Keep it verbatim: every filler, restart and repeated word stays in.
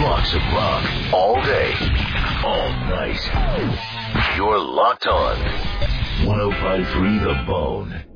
blocks of rock all day, all night. You're locked on. one oh five point three The Bone.